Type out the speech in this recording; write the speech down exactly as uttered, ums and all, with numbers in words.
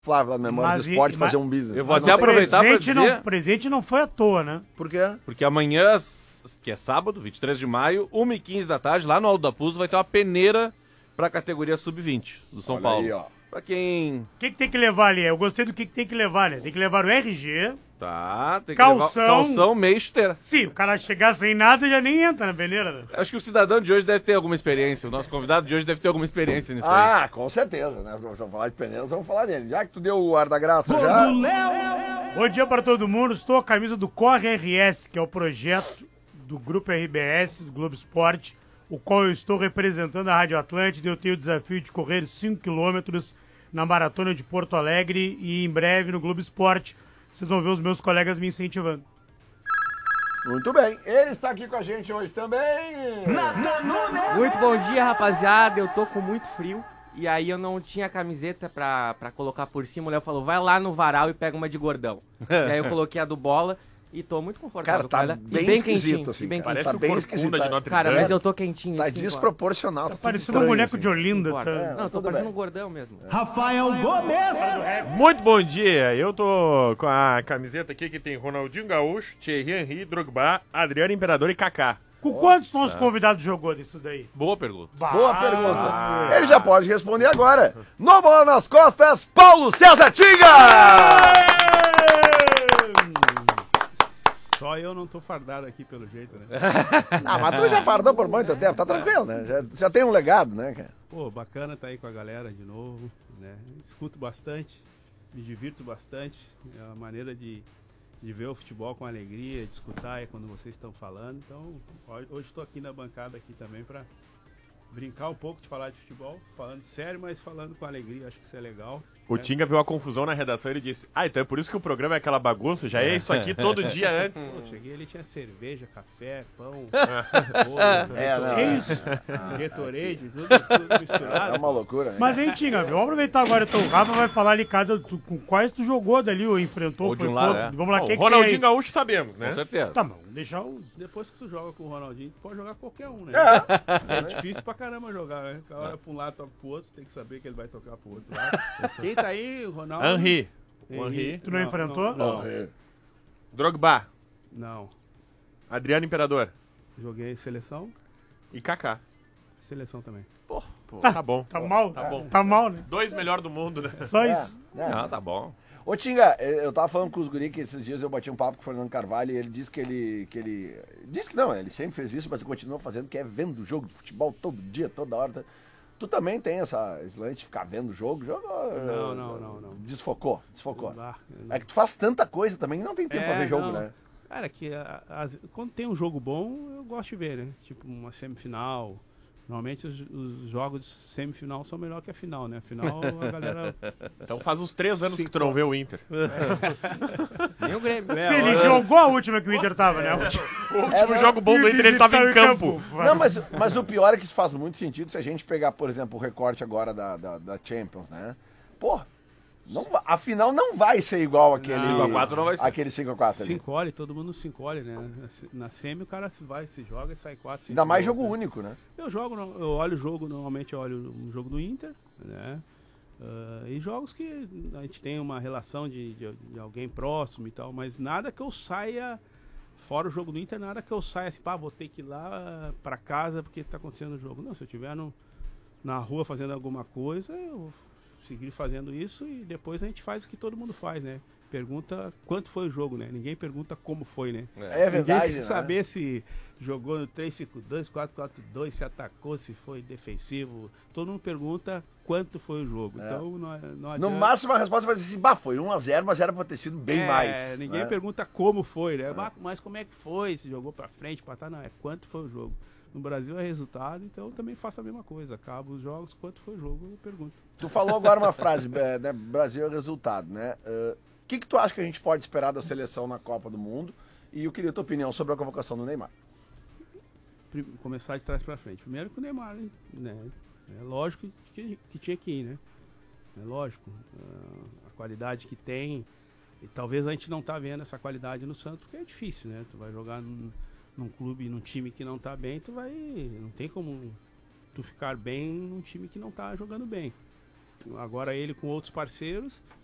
Flávio, lá na Memória Mas do e- Esporte, mas- fazer um business. Eu vou Mas até não tem- aproveitar pra presente dizer... não, presente não foi à toa, né? Por quê? Porque amanhã, s- que é sábado, vinte e três de maio, uma e quinze da tarde, lá no Alto da Puso, vai ter uma peneira pra categoria sub vinte do São Olha Paulo. aí, ó. Pra quem... O que, que tem que levar ali? Eu gostei do que, que tem que levar, né? Tem que levar o R G. Tá, tem que Calção. levar calção, meia e chuteira. Sim, o cara chegar sem nada já nem entra na peneira, né? Acho que o cidadão de hoje deve ter alguma experiência. O nosso convidado de hoje deve ter alguma experiência nisso aí. Ah, com certeza, né? Nós vamos falar de peneira, nós vamos falar dele. Já que tu deu o ar da graça já... Bom dia para todo mundo. Estou com a camisa do Corre R S, que é o projeto do Grupo R B S, do Globo Esporte, o qual eu estou representando a Rádio Atlântida. Eu tenho o desafio de correr cinco quilômetros na Maratona de Porto Alegre e em breve no Globo Esporte. Vocês vão ver os meus colegas me incentivando. Muito bem. Ele está aqui com a gente hoje também. Muito bom dia, rapaziada. Eu tô com muito frio. E aí eu não tinha camiseta pra, pra colocar por cima. O Léo falou, vai lá no varal e pega uma de gordão. E aí eu coloquei a do Bola e tô muito confortável Cara, tá com ela. bem e bem esquisito, quentinho. assim, e bem cara. quentinho. Tá Parece bem o esquisito, Corcunda tá? de Notre Cara, Dame. mas eu tô quentinho. Tá isso que importa. desproporcional. Tá Parecendo um tudo boneco estranho, de assim. Olinda. Importa. Tá... Não, eu tô tudo parecendo bem. um gordão mesmo. Muito bom dia, eu tô com a camiseta aqui que tem Ronaldinho Gaúcho, Thierry Henry, Drogba, Adriano Imperador e Kaká. Com quantos nossos convidados jogou desses daí? Boa pergunta. Boa pergunta. Ele já pode responder agora. No Bola nas Costas, Paulo César Tinga! Só eu não tô fardado aqui pelo jeito, né? Ah, mas tu já fardou por muito tempo, tá tranquilo, né? Já, já tem um legado, né, cara? Pô, bacana tá aí com a galera de novo, né? Escuto bastante, me divirto bastante. É uma maneira de, de ver o futebol com alegria, de escutar é quando vocês estão falando. Então, ho- hoje estou aqui na bancada aqui também para brincar um pouco de falar de futebol, falando sério, mas falando com alegria. Acho que isso é legal. O Tinga viu a confusão na redação e ele disse, ah, então é por isso que o programa é aquela bagunça, já é isso aqui todo dia antes. Pô, cheguei, ele tinha cerveja, café, pão, bolo, É, não, Que é, isso? Gatorade, tudo, tudo misturado. é uma loucura, né? Mas aí, Tinga, vamos aproveitar agora. Então, o Rafa vai falar ali cada, tu, com quais tu jogou dali ou enfrentou. Ou de foi um lado, contra. é. Vamos lá, Bom, quem o que Ronaldinho é Gaúcho sabemos, né? Com certeza. Tá bom, deixar o... Depois que tu joga com o Ronaldinho, tu pode jogar qualquer um, né? É. É difícil pra caramba jogar, né? Cada hora pra um lado, toca pro outro, tem que saber que ele vai tocar pro outro lado. Quem tá aí, o Ronaldo? Henry. O Henry. Henry. Tu não enfrentou? Não, Drogba, não. Adriano Imperador Joguei seleção, e Kaká. seleção também. Pô, tá bom. Tá mal? Tá bom. Tá mal, né? Dois melhor do mundo, né? Só isso. É. Ah, tá bom. Ô, Tinga, eu tava falando com os guri que esses dias eu bati um papo com o Fernando Carvalho e ele disse que ele, que ele... Disse que não, ele sempre fez isso, mas ele continua fazendo, que é vendo jogo de futebol todo dia, toda hora. tá? Tu também tem essa slante de ficar vendo jogo? jogo Não, não, não, não. Desfocou, desfocou. Não dá, não. É que tu faz tanta coisa também que não tem tempo É, pra ver jogo, não. né? Cara, que a- as- quando tem um jogo bom, eu gosto de ver, né? Tipo uma semifinal. Normalmente os, os jogos de semifinal são melhor que a final, né? A final a galera. Então faz uns três anos que tu não vê o Inter. Nem o Grêmio. Se ele jogou a última que o Inter tava, né? O último jogo bom do Inter, ele tava em campo. Não, mas, mas o pior é que isso faz muito sentido se a gente pegar, por exemplo, o recorte agora da, da, da Champions, né? Pô, não, va- a final não vai ser igual aquele cinco a quatro não vai ser. aquele cinco a quatro Se ali. encolhe, todo mundo se encolhe, né? Na semi o cara se vai, se joga e sai quatro, cinco Ainda mais gols, jogo né? único, né? Eu jogo, no- eu olho o jogo, normalmente eu olho um jogo do Inter, né? Ah, e jogos que a gente tem uma relação de, de, de alguém próximo e tal, mas nada que eu saia, fora o jogo do Inter, nada que eu saia assim, pá, vou ter que ir lá pra casa porque tá acontecendo o jogo. Não, se eu estiver no, na rua fazendo alguma coisa, eu vou seguir fazendo isso e depois a gente faz o que todo mundo faz, né? Pergunta quanto foi o jogo, né? Ninguém pergunta como foi, né? É Ninguém verdade, quer né? saber se jogou no três cinco dois, quatro quatro dois, se atacou, se foi defensivo. Todo mundo pergunta quanto foi o jogo. Então não, não No adianta. máximo a resposta vai ser assim, bah, foi um a zero, mas era pra ter sido bem É, mais. Ninguém né? pergunta como foi, né? Mas, mas como é que foi? Se jogou pra frente, pra trás? Não, é quanto foi o jogo. No Brasil é resultado, então eu também faço a mesma coisa. Acabo os jogos, quanto foi o jogo, eu pergunto. Tu falou agora uma frase, é, né? Brasil é resultado, né? O que, que tu acha que a gente pode esperar da seleção na Copa do Mundo? E eu queria a tua opinião sobre a convocação do Neymar. Prim- Começar de trás pra frente. Primeiro com o Neymar, né? É lógico que, que tinha que ir, né? É lógico. ah, a qualidade que tem. E talvez a gente não tá vendo essa qualidade no Santos, porque é difícil, né? Tu vai jogar num, num clube, num time que não tá bem, tu vai. Não tem como tu ficar bem num time que não tá jogando bem. Agora ele com outros parceiros,